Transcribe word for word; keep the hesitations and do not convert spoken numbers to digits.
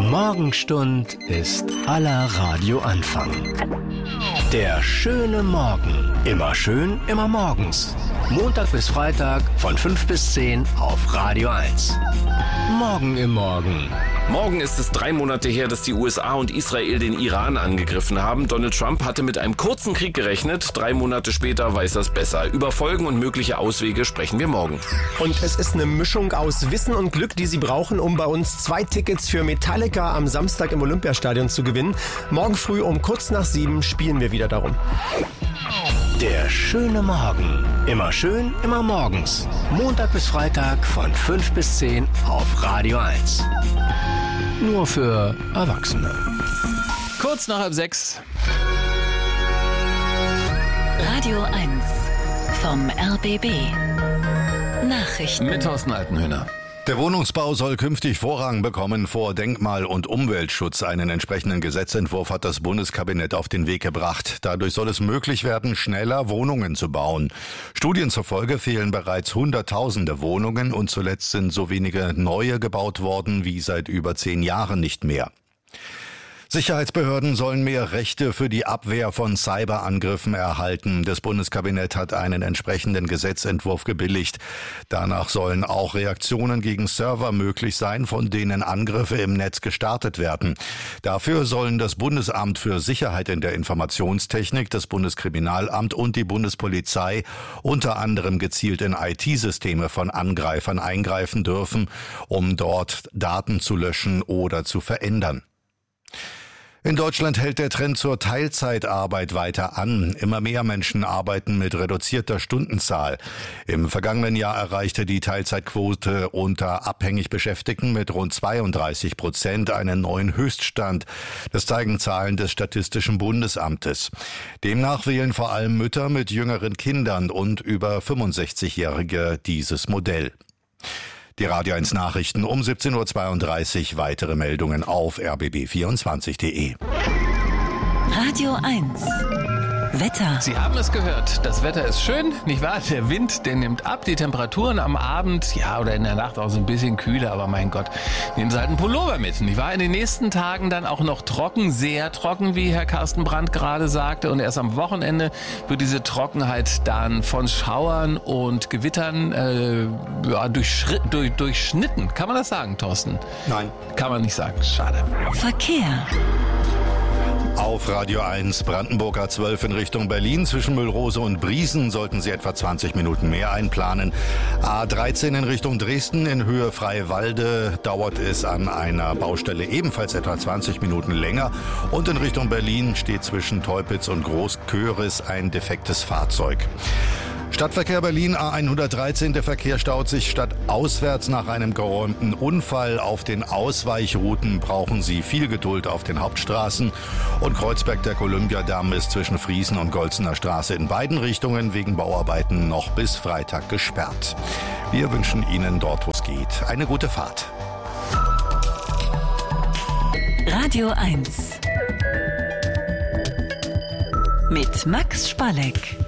Morgenstund ist aller Radioanfang. Der schöne Morgen. Immer schön, immer morgens. Montag bis Freitag von fünf bis zehn auf Radio eins. Morgen im Morgen. Morgen ist es drei Monate her, dass die U S A und Israel den Iran angegriffen haben. Donald Trump hatte mit einem kurzen Krieg gerechnet. Drei Monate später weiß er es besser. Über Folgen und mögliche Auswege sprechen wir morgen. Und es ist eine Mischung aus Wissen und Glück, die Sie brauchen, um bei uns zwei Tickets für Metallica am Samstag im Olympiastadion zu gewinnen. Morgen früh um kurz nach sieben spielen wir wieder darum. Der schöne Morgen. Immer schön, immer morgens. Montag bis Freitag von fünf bis zehn auf Radio eins. Nur für Erwachsene. Kurz nach halb sechs. Radio eins vom R B B. Nachrichten. Mit Thorsten Altenhöhner. Der Wohnungsbau soll künftig Vorrang bekommen vor Denkmal- und Umweltschutz. Einen entsprechenden Gesetzentwurf hat das Bundeskabinett auf den Weg gebracht. Dadurch soll es möglich werden, schneller Wohnungen zu bauen. Studien zufolge fehlen bereits Hunderttausende Wohnungen und zuletzt sind so wenige neue gebaut worden wie seit über zehn Jahren nicht mehr. Sicherheitsbehörden sollen mehr Rechte für die Abwehr von Cyberangriffen erhalten. Das Bundeskabinett hat einen entsprechenden Gesetzentwurf gebilligt. Danach sollen auch Reaktionen gegen Server möglich sein, von denen Angriffe im Netz gestartet werden. Dafür sollen das Bundesamt für Sicherheit in der Informationstechnik, das Bundeskriminalamt und die Bundespolizei unter anderem gezielt in I T-Systeme von Angreifern eingreifen dürfen, um dort Daten zu löschen oder zu verändern. In Deutschland hält der Trend zur Teilzeitarbeit weiter an. Immer mehr Menschen arbeiten mit reduzierter Stundenzahl. Im vergangenen Jahr erreichte die Teilzeitquote unter abhängig Beschäftigten mit rund zweiunddreißig Prozent einen neuen Höchststand. Das zeigen Zahlen des Statistischen Bundesamtes. Demnach wählen vor allem Mütter mit jüngeren Kindern und über fünfundsechzigjährige dieses Modell. Die Radio eins Nachrichten um siebzehn Uhr zweiunddreißig. Weitere Meldungen auf r b b vierundzwanzig punkt de. Radio eins. Wetter. Sie haben es gehört, das Wetter ist schön, nicht wahr? Der Wind, der nimmt ab, die Temperaturen am Abend, ja, oder in der Nacht auch so ein bisschen kühler, aber mein Gott, nehmen Sie halt einen Pullover mit, nicht wahr? In den nächsten Tagen dann auch noch trocken, sehr trocken, wie Herr Carsten Brandt gerade sagte, und erst am Wochenende wird diese Trockenheit dann von Schauern und Gewittern äh, ja, durchschri- durch, durchschnitten. Kann man das sagen, Thorsten? Nein. Kann man nicht sagen, schade. Verkehr. Auf Radio eins Brandenburg A zwölf in Richtung Berlin zwischen Müllrose und Briesen sollten Sie etwa zwanzig Minuten mehr einplanen. A dreizehn in Richtung Dresden in Höhe Freiwalde dauert es an einer Baustelle ebenfalls etwa zwanzig Minuten länger. Und in Richtung Berlin steht zwischen Teupitz und Großköris ein defektes Fahrzeug. Stadtverkehr Berlin A hundertdreizehn, der Verkehr staut sich stadtauswärts nach einem geräumten Unfall. Auf den Ausweichrouten brauchen Sie viel Geduld auf den Hauptstraßen. Und Kreuzberg, der Olympiadamm, ist zwischen Friesen und Golzener Straße in beiden Richtungen wegen Bauarbeiten noch bis Freitag gesperrt. Wir wünschen Ihnen dort, wo es geht, eine gute Fahrt. Radio eins. Mit Max Spalleck.